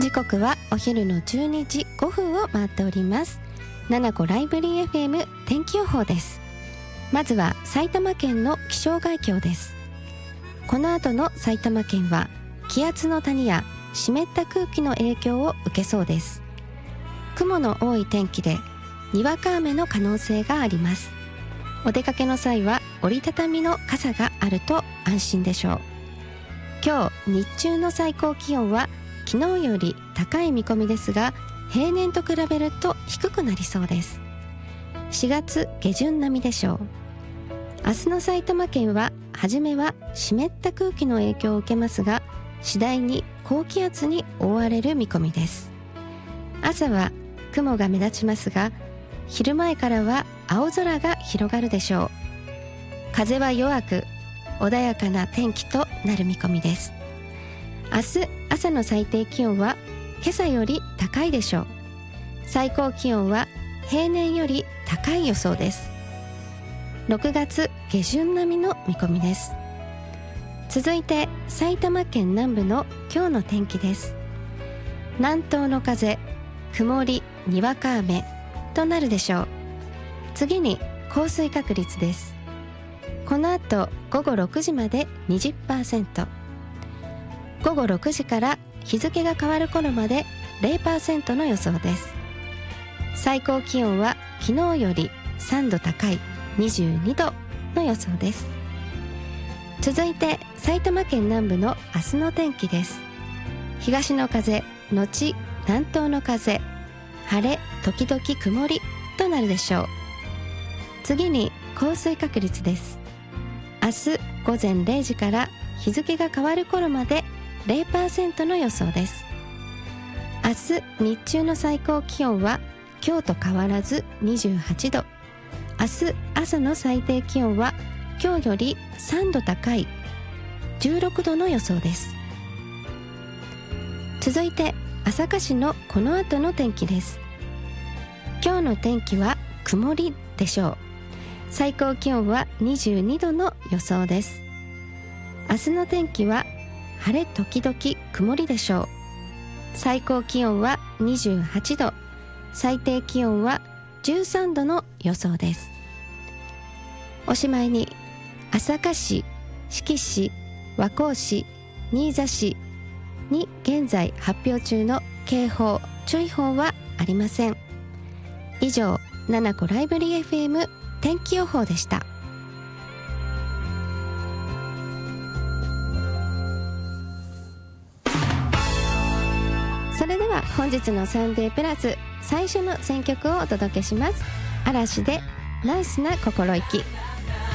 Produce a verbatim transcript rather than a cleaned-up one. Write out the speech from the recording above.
時刻はお昼のじゅうにじごふんを回っております。ななこライブリー エフエム 天気予報です。まずは埼玉県の気象概況です。この後の埼玉県は気圧の谷や湿った空気の影響を受けそうです。雲の多い天気でにわか雨の可能性があります。お出かけの際は折りたたみの傘があると安心でしょう。今日日中の最高気温は昨日より高い見込みですが、平年と比べると低くなりそうです。しがつ下旬並みでしょう。明日の埼玉県は初めは湿った空気の影響を受けますが、次第に高気圧に覆われる見込みです。朝は雲が目立ちますが、昼前からは青空が広がるでしょう。風は弱く穏やかな天気となる見込みです。明日朝の最低気温は今朝より高いでしょう。最高気温は平年より高い予想です。ろくがつ下旬並みの見込みです。続いて埼玉県南部の今日の天気です。南東の風、曇り、にわか雨となるでしょう。次に降水確率です。この後ごごろくじまで にじゅっパーセント、ごごろくじから日付が変わる頃まで ゼロパーセント の予想です。最高気温は昨日よりさんど高いにじゅうにどの予想です。続いて埼玉県南部の明日の天気です。東の風のち南東の風、晴れ時々曇りとなるでしょう。次に降水確率です。明日午前れいじから日付が変わる頃まで ゼロパーセント の予想です。明日日中の最高気温は今日と変わらずにじゅうはちど、明日朝の最低気温は今日よりさんど高いじゅうろくどの予想です。続いて朝霞市のこの後の天気です。今日の天気は曇りでしょう。最高気温はにじゅうにどの予想です。明日の天気は晴れ時々曇りでしょう。最高気温はにじゅうはちど、最低気温はじゅうさんどの予想です。おしまいに朝霞市、志木市、和光市、新座市に現在発表中の警報・注意報はありません。以上、ななこライブリー エフエム 天気予報でした。それでは本日のサンデープラス最初の選曲をお届けします。嵐でナイスな心意気。